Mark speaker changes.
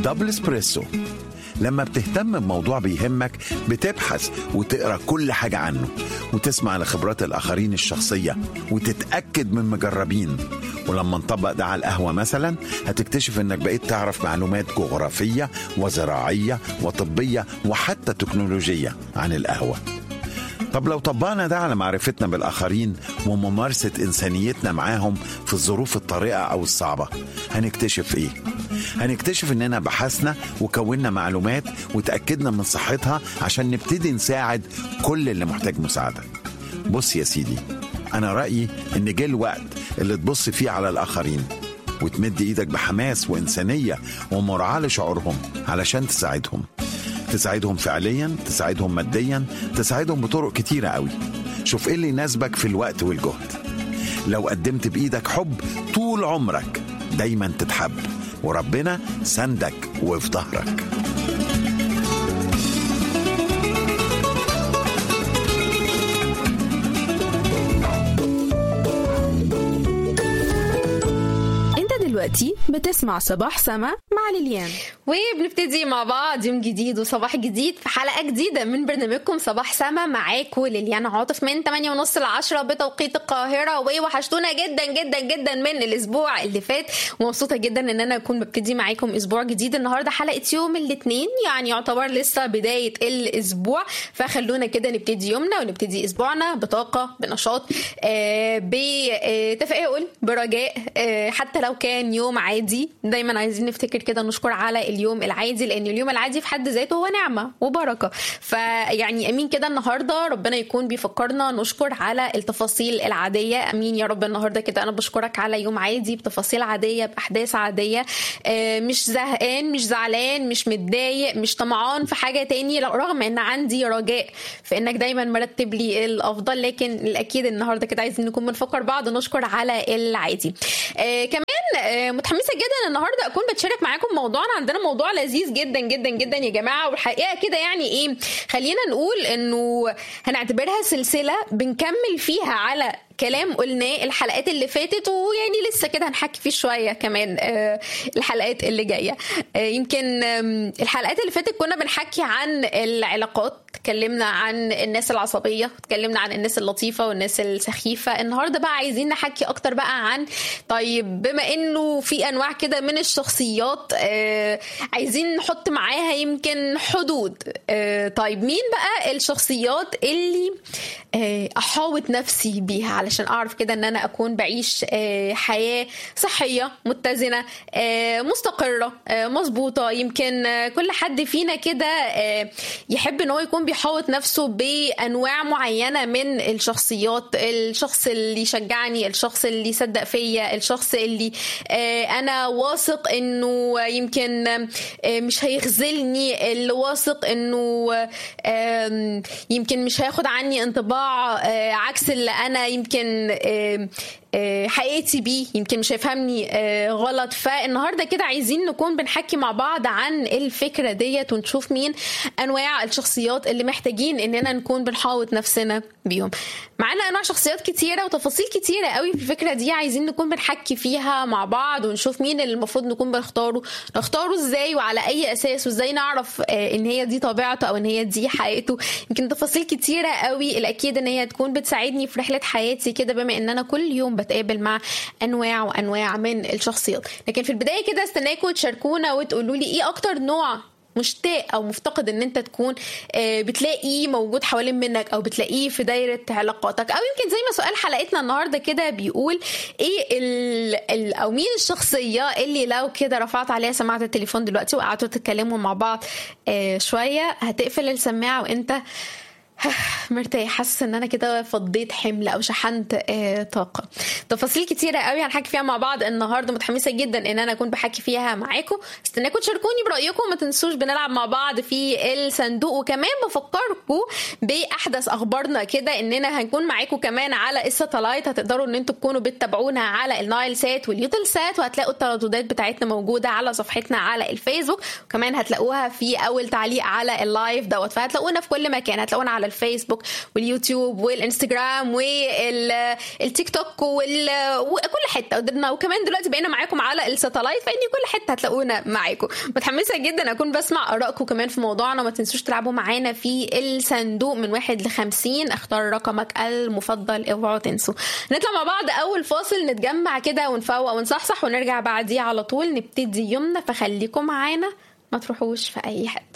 Speaker 1: دبل اسبريسو. لما بتهتم بموضوع بيهمك بتبحث وتقرأ كل حاجة عنه وتسمع لخبرات الآخرين الشخصية وتتأكد من مجربين. ولما نطبق ده على القهوة مثلا هتكتشف انك بقيت تعرف معلومات جغرافية وزراعية وطبية وحتى تكنولوجية عن القهوة. طب لو طبقنا ده على معرفتنا بالآخرين وممارسة إنسانيتنا معاهم في الظروف الطارئة أو الصعبة، هنكتشف إيه؟ هنكتشف إننا بحثنا وكونا معلومات وتأكدنا من صحتها عشان نبتدي نساعد كل اللي محتاج مساعدة. بص يا سيدي، أنا رأيي إن جه الوقت اللي تبص فيه على الآخرين وتمد إيدك بحماس وإنسانية ومراعاة لشعورهم علشان تساعدهم فعليا، تساعدهم ماديا، تساعدهم بطرق كتيرة قوي. شوف إيه اللي يناسبك في الوقت والجهد. لو قدمت بإيدك حب طول عمرك دايما تتحب، وربنا سندك وفي ظهرك.
Speaker 2: دلوقتي بتسمع صباح سما مع ليليان،
Speaker 3: وبنبتدي مع بعض يوم جديد وصباح جديد في حلقة جديدة من برنامجكم صباح سما. معاكم ليليان عاطف من 8:30 ل 10 بتوقيت القاهرة. وحشتونا جدا جدا جدا من الأسبوع اللي فات، ومبسوطة جدا ان انا اكون ببتدي معاكم أسبوع جديد. النهاردة حلقة يوم الاثنين، يعني يعتبر لسه بداية الأسبوع، فخلونا كده نبتدي يومنا ونبتدي أسبوعنا بطاقة، بنشاط، بتفاؤل، برجاء. حتى لو كان يوم عادي، دايما عايزين نفتكر كده نشكر على اليوم العادي، لان اليوم العادي في حد ذاته هو نعمة وبركة. فيعني امين كده النهاردة ربنا يكون بيفكرنا نشكر على التفاصيل العادية. امين يا رب. النهاردة كده انا بشكرك على يوم عادي بتفاصيل عادية باحداث عادية، مش زهقان، مش زعلان، مش متضايق، مش طمعان في حاجة تاني، رغم ان عندي رجاء في انك دايما مرتب لي الافضل. لكن الاكيد النهاردة كده عايزين نكون بنفكر بعض نشكر على العادي. كمان متحمسة جدا النهاردة أكون بتشارك معاكم موضوعنا. عندنا موضوع لذيذ جدا جدا جدا يا جماعة، والحقيقة كده يعني إيه، خلينا نقول إنه هنعتبرها سلسلة بنكمل فيها على كلام قلناه الحلقات اللي فاتت، ويعني لسه كده هنحكي فيه شوية كمان الحلقات اللي جاية. يمكن الحلقات اللي فاتت كنا بنحكي عن العلاقات، تكلمنا عن الناس العصبية، تكلمنا عن الناس اللطيفة والناس السخيفة. النهاردة بقى عايزين نحكي أكتر بقى عن، طيب بما إنه في أنواع كده من الشخصيات عايزين نحط معاها يمكن حدود. طيب مين بقى الشخصيات اللي أحاوط نفسي بيها علشان أعرف كده أن أنا أكون بعيش حياة صحية متزنة مستقرة مظبوطة. يمكن كل حد فينا كده يحب أنه يكون بيحاوط نفسه بأنواع معينة من الشخصيات. الشخص اللي يشجعني، الشخص اللي يصدق فيا، الشخص اللي أنا واثق أنه يمكن مش هيخذلني، اللي واثق أنه يمكن مش هياخد عني انطباع عكس اللي أنا يمكن حقيقتي بيه، يمكن مش هيفهمني غلط. فالنهاردة كده عايزين نكون بنحكي مع بعض عن الفكرة ديت ونشوف مين أنواع الشخصيات اللي محتاجين إننا نكون بنحاوط نفسنا بيهم. معانا أنواع شخصيات كتيرة وتفاصيل كتيرة قوي في الفكرة دي، عايزين نكون بنحكي فيها مع بعض ونشوف مين اللي المفروض نكون نختاره ازاي وعلى أي أساس، وازاي نعرف إن هي دي طبيعته أو إن هي دي حقيقته. يمكن تفاصيل كتيرة قوي الأكيد إن هي تكون بتساعدني في رحلة حياتي كده، بما إن أنا كل يوم بتقابل مع أنواع وأنواع من الشخصيات. لكن في البداية كده استناكوا تشاركونا وتقولوا لي إيه أكتر نوع مشتاق أو مفتقد أن أنت تكون بتلاقيه موجود حوالين منك أو بتلاقيه في دايرة علاقاتك. أو يمكن زي ما سؤال حلقتنا النهاردة كده بيقول إيه أو مين الشخصية اللي لو كده رفعت عليها سماعة التليفون دلوقتي وقعدتوا تتكلموا مع بعض شوية هتقفل السماعة وأنت مرتاح، حاسس ان انا كده فضيت حمل او شحنت طاقه. تفاصيل كتيره قوي هنحكي فيها مع بعض النهارده، متحمسه جدا ان انا اكون بحكي فيها معاكم. استناكم تشاركوني برايكم، ما تنسوش بنلعب مع بعض في الصندوق. وكمان بفكركم باحدث اخبارنا كده، اننا هنكون معاكم كمان على الساتلايت، هتقدروا ان انتم تكونوا بتتابعونا على النايل سات واليوتل سات، وهتلاقوا الترددات بتاعتنا موجوده على صفحتنا على الفيسبوك، وكمان هتلاقوها في اول تعليق على اللايف دوت. فهتلاقونا في كل مكان، هتلاقونا على على الفيسبوك واليوتيوب والانستجرام والتيك توك وكل حته قدرنا، وكمان دلوقتي بقينا معاكم على الساتلايت، فاني كل حته هتلاقونا معاكم. متحمسه جدا اكون بسمع ارائكم كمان في موضوعنا. ما تنسوش تلعبوا معانا في الصندوق من 1 ل50، اختار رقمك المفضل، اوعوا تنسوا. نطلع مع بعض اول فاصل، نتجمع كده ونفوق ونصحصح، ونرجع بعديه على طول نبتدي يومنا. فخليكم معانا، ما تروحوش في اي حته.